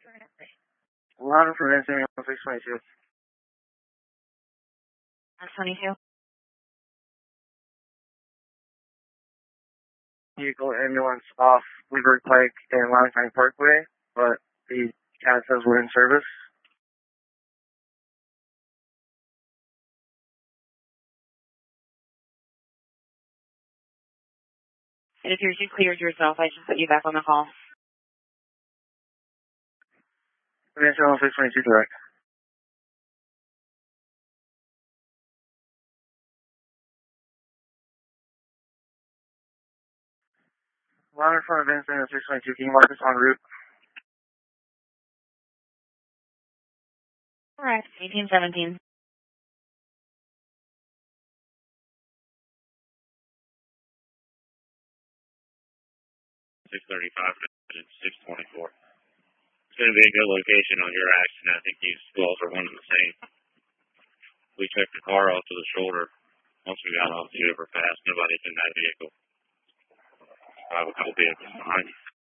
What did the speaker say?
Line for Vincent 622. 22. Vehicle ambulance off Woodward Pike and Valentine Parkway, but the CAD says we're in service. It appears you cleared yourself. I should put you back on the call. Vincent 622 direct. Line in front of Vincent 622. Can you mark us en route? Correct. 1817. 635 and 624. It's going to be a good location on your accident. I think these wells are one and the same. We checked the car off to the shoulder. Once we got off the overpass, nobody's in that vehicle. I have a couple vehicles behind you.